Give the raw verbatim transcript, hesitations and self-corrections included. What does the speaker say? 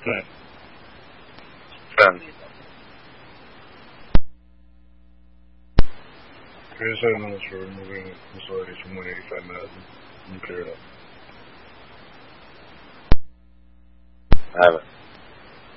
Mm. Sen. Here's seven minutes for removing facilities from one eighty-five minutes and clear it up. I haven't.